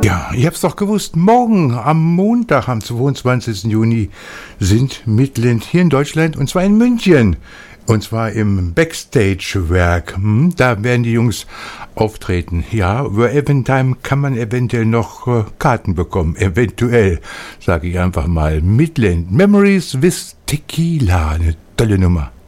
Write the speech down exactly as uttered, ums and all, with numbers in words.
Ja, ihr habt's doch gewusst, morgen am Montag, am zweiundzwanzigsten Juni, sind Midland hier in Deutschland, und zwar in München. Und zwar im Backstage-Werk. Hm, da werden die Jungs auftreten. Ja, über Eventime kann man eventuell noch äh, Karten bekommen. Eventuell, sage ich einfach mal. Midland Memories with Tequila. Eine tolle Nummer.